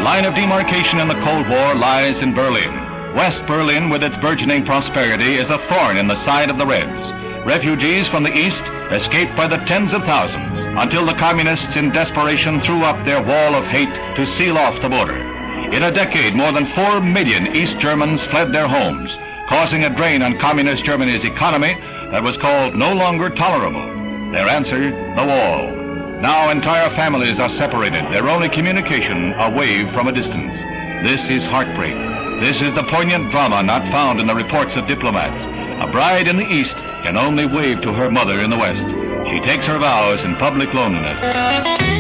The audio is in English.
The line of demarcation in the Cold War lies in Berlin. West Berlin, with its burgeoning prosperity, is a thorn in the side of the Reds. Refugees from the east escaped by the tens of thousands until the communists in desperation threw up their wall of hate to seal off the border. In a decade, more than 4 million East Germans fled their homes, causing a drain on communist Germany's economy that was called no longer tolerable. Their answer, the wall. Now entire families are separated, their only communication a wave from a distance. This is heartbreak. This is the poignant drama not found in the reports of diplomats. A bride in the East can only wave to her mother in the West. She takes her vows in public loneliness.